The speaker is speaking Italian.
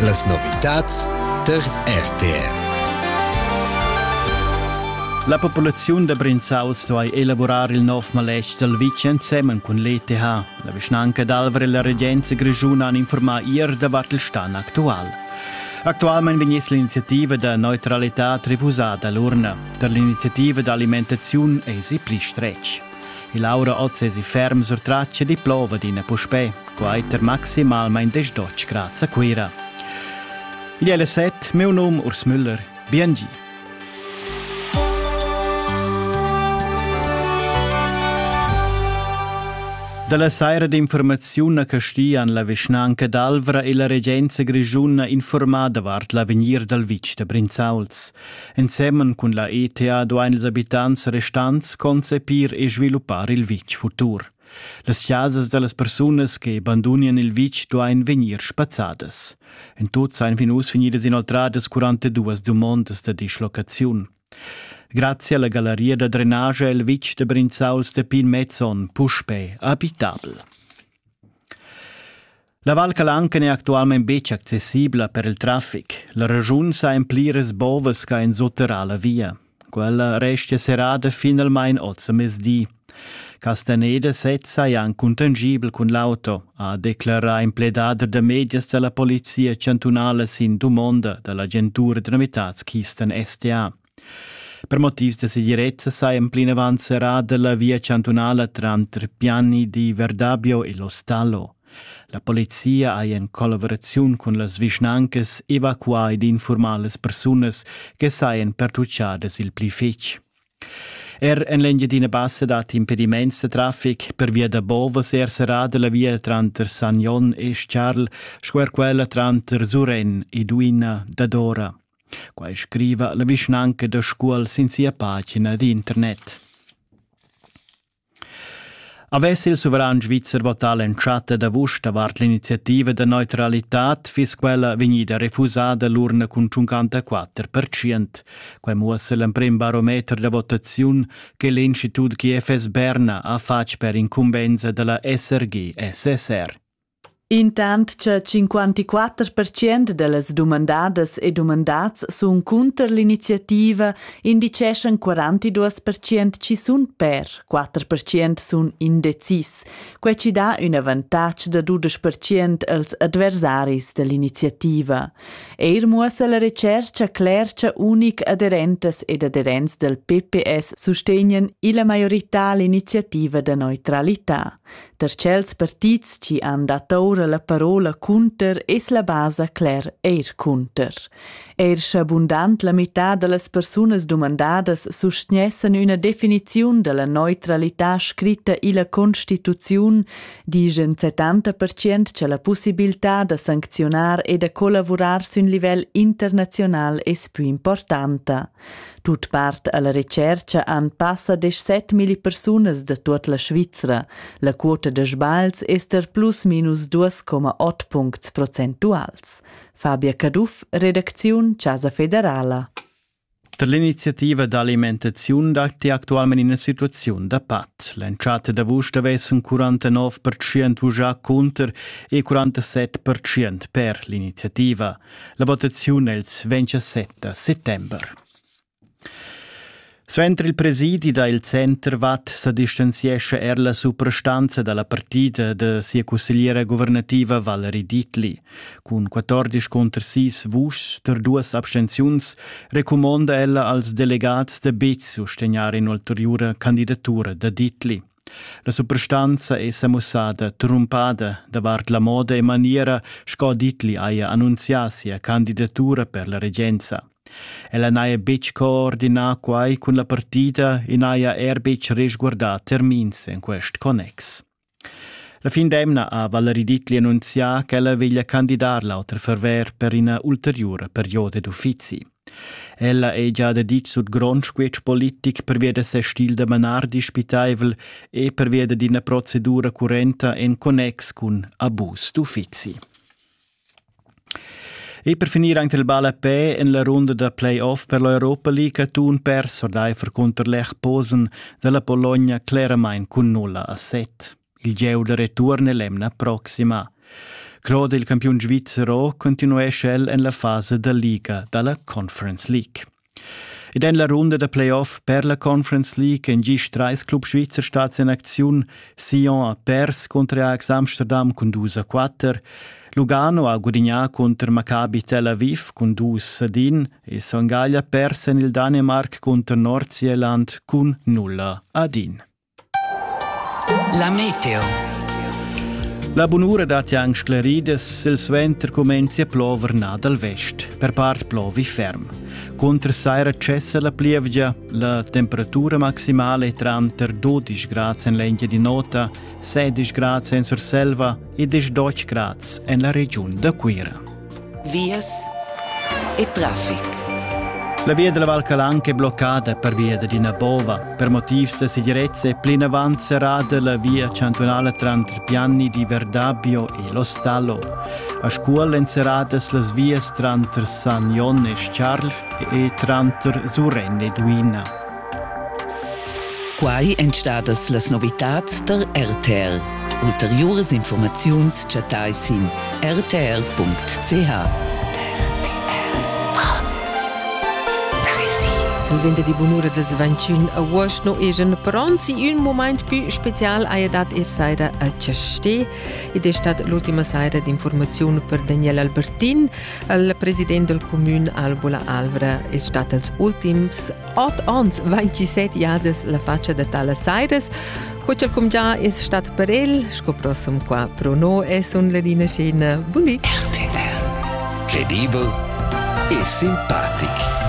Las novitats der RTR. La popolazione de Brinsaus va elaborare il nuovo malech del Vitg insieme con l'ETH. La vicinanza d'Alvere e la Regenza Grigiuna hanno informato ieri davanti il stand attuale. Attualmente viene l'iniziativa di neutralità rifusata all'urna. Per l'iniziativa di alimentazione è si più stretch. E Laura oggi si ferma sur traccia di plova di una puspè, quaiter maximalmente 12 gradi a quera. Il è le 7, mio nome Urs Müller, BNG. Dalla saira di informazione che stian la vicinanca d'Alvera e la Regenza Grigiuna informada vart l'avvenir del Vitg de Brinsauls. Insieme con la ETH duain els abitants restants concepir e sviluppare il Vitg futur. Las chiasas de las personas che abbandonian il Vitg duain venir spazzadas. In tot sain finus finidas inoltrades 42 domondas de dislocazione. Grazie alla galleria de drenage il Vitg de Brinsauls de Pin Mezzon puspè abitabile. La Val Calancan è attualmente ben accessibile per il traffico. La regione sa implires boves che in sotterrà la via. Quella resta serata finalmente 8 mesdì. Castaneda setza è anche contangibile con l'auto, a declarare in pledader de medias della polizia cantonale sin domanda dell'agentura di novità Kisten STA. Per motivi di sicurezza sai in plena avanzerà la via cantonale tra Piani di Verdabio e lo Stallo. La polizia ha in collaborazione con le vicinanche evacuato di informale persone che saien pertucciate il plifec. In l'Engadina Bassa dati impedimenti di traffico per via da Bova serserà della via tra Sagnon e Sciarl, square quella tra Zuren e Duina da Dora. Qua scrive la vicinanca da scuola senza pagina di internet. Avesse il sovrano svizzero votato in chat da vusta vart l'iniziativa di neutralità fis quella venida refusata l'urna con 54%. Qua muossa l'imprem barometro da votazione che l'Istituto GFS Berna ha fatto per incumbenza della SRG SSR. Intant che 54% delles domandadas e domandats sun contra l'iniziativa, indicessan 42% ci sun per, 4% sun indecis. Que ci dà un avantatge da 12% als adversaris dell'iniziativa. Muossa la ricerca clercia unic aderentes ed aderents del PPS sustegnen la majorità l'iniziativa da neutralità. Tercels partits ci han dat ora la parola «cunter» es la base cler «cunter». Abundant la metà delle persone domandadas sustiessen una definizione della neutralità scritta in la Costituzione, dicono 70% c'è la possibilità di sanzionare e di collaborare su un livello internazionale è più importante. Tut part alla ricerca han passa de 7.000 persone da tutta la Svizzera. La quota de sbals è der plus minus 2,8 punti procentuals. Fabia Caduff, redazione Casa Federala. Per l'iniziativa d'alimentazione dati attualmente in una situazione da pat. L'entrata da vusta avesse un 49% già contro e 47% per l'iniziativa. La votazione è il 27 settembre. Mentre il presidi da il centro VAT si distanziesce la superstanza dalla partita de sia consigliera governativa Valerie Dietli. Con 14 contro 6 vus per 2 abstenzions, recomanda ella als delegats de BIT sostenere in ulteriore candidatura da Dietli. La superstanza è samussata, trumpata, davart la moda e maniera sco Dietli aia annunziasi a candidatura per la regenza. Ella naia bec coordinà quai con la partita e naia bec resguardà termins in quest connex. La fin d'emna a Valerie Dietli annunzià che ella veglia candidar l'auter ferver per una ulteriore periode d'uffizi. Ella è già dedit sul gronsquetsch politic per via de se stil de manar dispitaivel e per via de una procedura currenta in connex con abus d'uffizi. E per finire anche il Ball P in la ronda da play-off per l'Europa League tu un perso d'Eifer contro l'Ech Posen della Bologna chiaramente con 0-7. Il geu de return è l'emna prossima. Crode il campion svizzero continuesce el en la fase da Liga dalla Conference League. Ed en la runda de playoff per la Conference League en gis 3 club svizzer stats in azione. Sion ha pers contra Ajax Amsterdam con 2-4. Lugano ha guadagnato contro Maccabi Tel Aviv con 2-1 e Songalia persa in il Danemark contro Nordsjælland con 0-1. La meteo. La bonura da tiang sclerides, il venter comenzi a plover na dal vest, per part plovi ferm. Contra saira cessa la plievgia, la temperatura maximale tra 12 gradi in Lenghia di Nota, 16 gradi in Surselva e 12 gradi in la regione da Quira. Vias e traffic. La via della Val Calanca è bloccata per via di Nabova. Per motivi di sicurezza è plena avanzata la via cantonale tra i piani di Verdabio e lo Stallo. A scuola inserate le vie tra San Jon e Charles e tra Surrenne e Duina. Quai entstadas las novitats der RTR. Ulteriores informaziuns chatais in rtr.ch. Il vende di buon'ora del 21 agosto no esen pronti un moment più speciale ha dat saira a Ceste ed è stata l'ultima saira di informazione per Daniel Albertin, il presidente del comune Albola Alvra è stata els ultims 8 ans 27 jades la faccia de tale sairas. Quel com già è stato per el, scoprossum qua pro no e son la dina scena bulic. RTR. Credibile e simpatico.